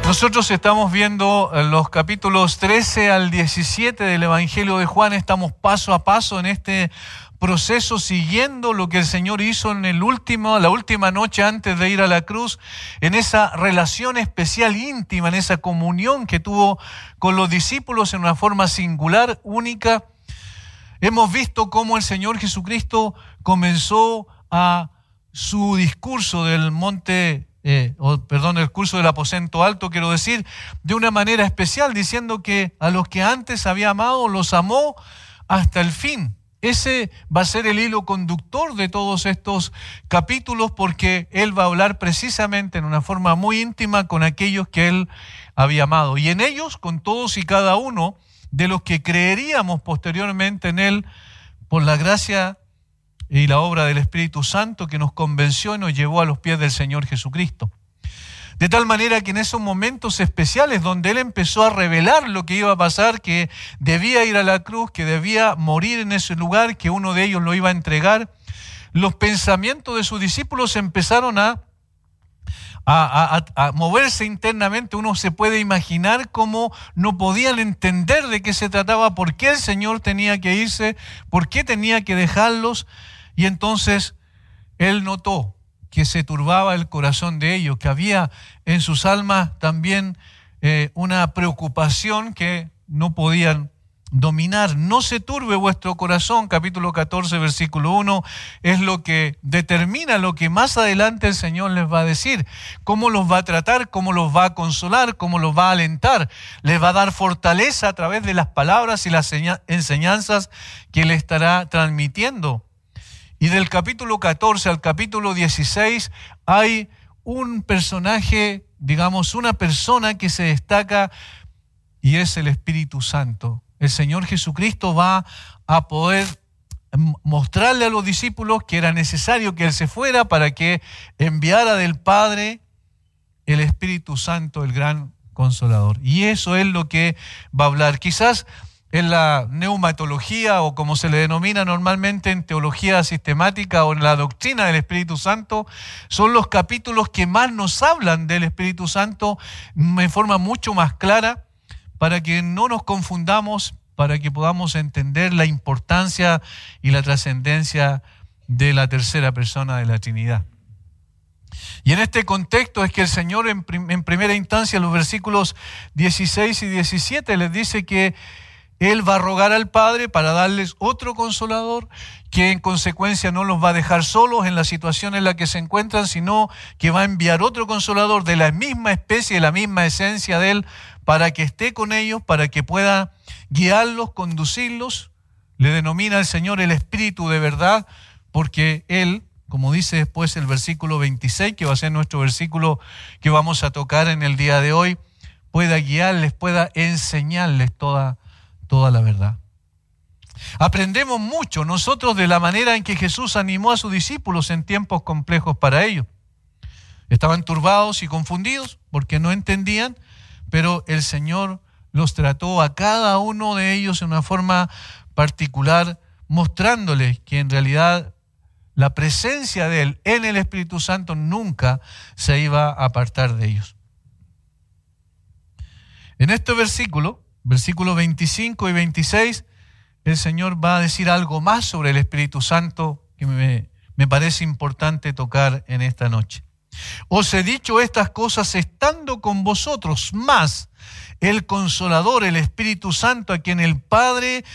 Nosotros estamos viendo los capítulos 13 al 17 del Evangelio de Juan. Estamos paso a paso en este proceso, siguiendo lo que el Señor hizo en la última noche antes de ir a la cruz, en esa relación especial, íntima, en esa comunión que tuvo con los discípulos en una forma singular, única. Hemos visto cómo el Señor Jesucristo comenzó a su discurso del el curso del aposento alto, quiero decir, de una manera especial, diciendo que a los que antes había amado, los amó hasta el fin. Ese va a ser el hilo conductor de todos estos capítulos, porque Él va a hablar precisamente en una forma muy íntima con aquellos que Él había amado. Y en ellos, con todos y cada uno de los que creeríamos posteriormente en Él, por la gracia y la obra del Espíritu Santo que nos convenció y nos llevó a los pies del Señor Jesucristo. De tal manera que en esos momentos especiales donde Él empezó a revelar lo que iba a pasar, que debía ir a la cruz, que debía morir en ese lugar, que uno de ellos lo iba a entregar, los pensamientos de sus discípulos empezaron a moverse internamente. Uno se puede imaginar cómo no podían entender de qué se trataba, por qué el Señor tenía que irse, por qué tenía que dejarlos. Y entonces Él notó que se turbaba el corazón de ellos, que había en sus almas también una preocupación que no podían dominar. No se turbe vuestro corazón, capítulo 14, versículo 1, es lo que determina lo que más adelante el Señor les va a decir, cómo los va a tratar, cómo los va a consolar, cómo los va a alentar, les va a dar fortaleza a través de las palabras y las enseñanzas que Él estará transmitiendo. Y del capítulo 14 al capítulo 16 hay un personaje, una persona que se destaca, y es el Espíritu Santo. El Señor Jesucristo va a poder mostrarle a los discípulos que era necesario que Él se fuera para que enviara del Padre el Espíritu Santo, el gran Consolador. Y eso es lo que va a hablar. Quizás en la neumatología, o como se le denomina normalmente en teología sistemática o en la doctrina del Espíritu Santo, son los capítulos que más nos hablan del Espíritu Santo en forma mucho más clara, para que no nos confundamos, para que podamos entender la importancia y la trascendencia de la tercera persona de la Trinidad. Y en este contexto es que el Señor en primera instancia, en los versículos 16 y 17, les dice que Él va a rogar al Padre para darles otro Consolador, que en consecuencia no los va a dejar solos en la situación en la que se encuentran, sino que va a enviar otro Consolador de la misma especie, de la misma esencia de Él, para que esté con ellos, para que pueda guiarlos, conducirlos. Le denomina el Señor el Espíritu de verdad, porque Él, como dice después el versículo 26, que va a ser nuestro versículo que vamos a tocar en el día de hoy, pueda guiarles, pueda enseñarles toda la verdad. Aprendemos mucho nosotros de la manera en que Jesús animó a sus discípulos en tiempos complejos para ellos. Estaban turbados y confundidos porque no entendían, pero el Señor los trató a cada uno de ellos en una forma particular, mostrándoles que en realidad la presencia de Él en el Espíritu Santo nunca se iba a apartar de ellos. En este versículos 25 y 26, el Señor va a decir algo más sobre el Espíritu Santo que me parece importante tocar en esta noche. Os he dicho estas cosas estando con vosotros, mas el Consolador, el Espíritu Santo, a quien el Padre